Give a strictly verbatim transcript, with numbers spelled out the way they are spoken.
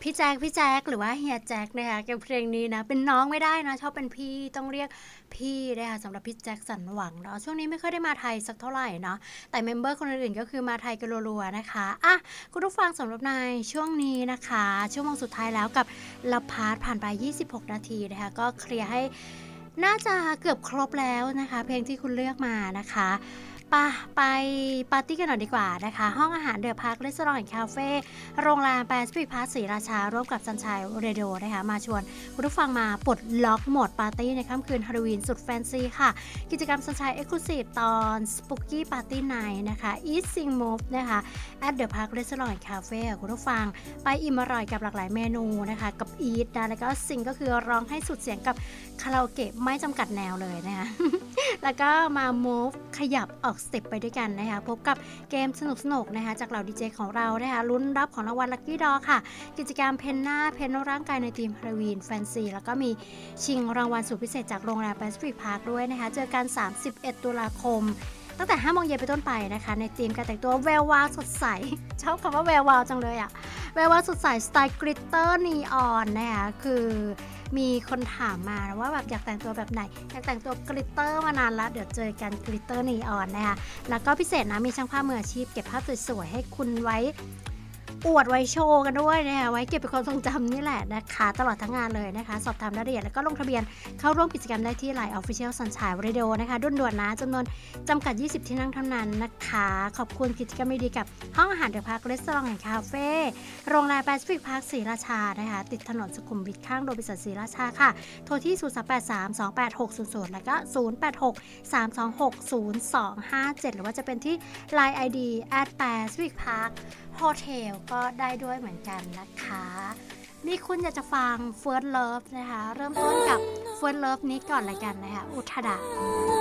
พี่แจ๊คพี่แจ๊คหรือว่าเฮียแจ๊คนะคะกับเพลงนี้นะเป็นน้องไม่ได้นะชอบเป็นพี่ต้องเรียกพี่นะคะสำหรับพี่แจ็คสันหวังเนาะช่วงนี้ไม่ค่อยได้มาไทยสักเท่าไหร่เนาะแต่เมมเบอร์คนอื่นๆก็คือมาไทยกันรัวๆนะคะอ่ะคุณผู้ฟังสำหรับในช่วงนี้นะคะช่วโมงสุดท้ายแล้วกับละพาร์ทผ่านไปยี่สิบหกนาทีนะคะก็เคลียร์ให้น่าจะเกือบครบแล้วนะคะเพลงที่คุณเลือกมานะคะปะไปปาร์ตี้กันหน่อยดีกว่านะคะห้องอาหารเดอะพาร์ครีสอร์ทคาเฟ่โรงแรมแปซิฟิกพาร์คศรีราชาร่วมกับซันชัยเรดิโอนะคะมาชวนคุณผู้ฟังมาปลดล็อกโหมดปาร์ตี้ในค่ำคืนฮาโลวีนสุดแฟนซีค่ะกิจกรรมซันชัยเอ็กซ์คลูซีฟตอน Spooky Party Night นะคะ Eat Sing Move นะคะ at the Park Restaurant Cafe คุณผู้ฟังไปอิ่มอร่อยกับหลากหลายเมนูนะคะกับ Eat นะแล้วก็ Sing ก็คือร้องให้สุดเสียงกับคาราโอเกะไม่จำกัดแนวเลยนะคะ แล้วก็มา move ขยับออกสเต็ปไปด้วยกันนะคะพบกับเกมสนุกๆนะคะจากเหล่าดีเจของเรานะคะลุ้นรับของรางวัลลัคกี้ดอค่ะกิจกรรมเพนหน้าเพนร่างกายในทีมฮาโลวีนแฟนซีแล้วก็มีชิงรางวัลสุดพิเศษจากโรงแรมแปซิฟิกพาร์คด้วยนะคะเจอกันสามสิบเอ็ดตุลาคมตั้งแต่ห้าโมงเย็นไปต้นไปนะคะในทีมการแต่งตัวแวววาวสดใสชอบคำว่าแวววาวจังเลยอะแวววาวสดใสสไตล์กลิตเตอร์นีออนนะคะคือมีคนถามมาว่าแบบอยากแต่งตัวแบบไหนอยากแต่งตัวกลิตเตอร์มานานแล้วเดี๋ยวเจอกันกลิตเตอร์นีออนนะคะแล้วก็พิเศษนะมีช่างภาพมืออาชีพเก็บภาพสวยๆให้คุณไว้อวดไว้โชว์กันด้วยนะคะไว้เก็บเป็นความทรงจำนี่แหละนะคะตลอดทั้งงานเลยนะคะสอบถามรายละเอียดแล้วก็ลงทะเบียนเข้าร่วมกิจกรรมได้ที่ ไลน์ Official Sunshine Radio นะคะด่วนๆนะจำนวนจำกัดยี่สิบที่นั่งเท่านั้นนะคะขอบคุณกิจกรรมดีๆกับห้องอาหารเดอะพาร์ครีสอร์ทแอนด์คาเฟ่โรงแรมแปซิฟิกพาร์คศรีราชานะคะติดถนนสุขุมวิทข้างโรบินสันศรีราชาค่ะโทรที่ศูนย์ สาม แปด สาม สอง แปด หก ศูนย์ ศูนย์แล้วก็ศูนย์ แปด หก สาม สอง หก ศูนย์ สอง ห้า เจ็ดหรือว่าจะเป็นที่ ไลน์ ไอ ดี แอท Pacific Park Hotel ก็ได้ด้วยเหมือนกันนะคะนี่คุณอยากจะฟัง First Love นะคะเริ่มต้นกับ First Love นี้ก่อนละกันนะคะอุทดา